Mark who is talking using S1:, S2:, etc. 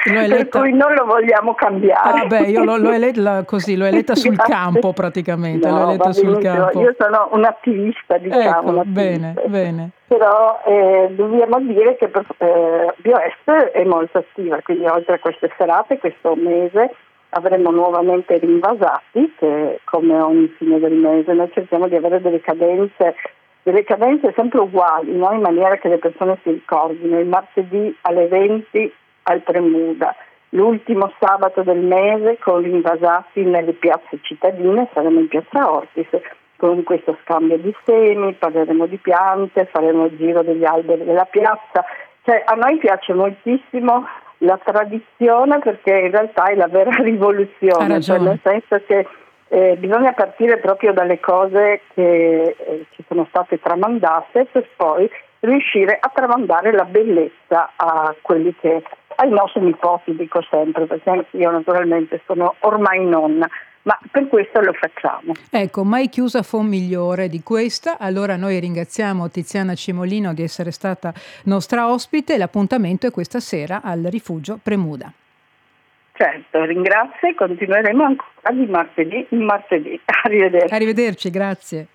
S1: per cui non lo vogliamo cambiare.
S2: Io l'ho eletta così, l'ho eletta sul campo praticamente,
S1: no,
S2: l'ho eletta sul campo.
S1: Io sono un'attivista, diciamo.
S2: Ecco, bene.
S1: Però dobbiamo dire che BioEst è molto attiva, quindi oltre a queste serate, questo mese avremo nuovamente Rinvasati, che come ogni fine del mese noi cerchiamo di avere delle cadenze sempre uguali, no? In maniera che le persone si ricordino. Il martedì alle 20 al Premuda, l'ultimo sabato del mese con Rinvasati nelle piazze cittadine, saremo in piazza Ortis con questo scambio di semi, parleremo di piante, faremo il giro degli alberi della piazza. Cioè, a noi piace moltissimo la tradizione, perché in realtà è la vera rivoluzione, cioè nel senso che bisogna partire proprio dalle cose che ci sono state tramandate per poi riuscire a tramandare la bellezza a quelli che, ai nostri nipoti, dico sempre, perché io naturalmente sono ormai nonna, ma per questo lo facciamo.
S2: Ecco, mai chiusa fu migliore di questa. Allora noi ringraziamo Tiziana Cimolino di essere stata nostra ospite. L'appuntamento è questa sera al Rifugio Premuda.
S1: Certo, ringrazio e continueremo ancora di martedì in martedì. Arrivederci.
S2: Arrivederci, grazie.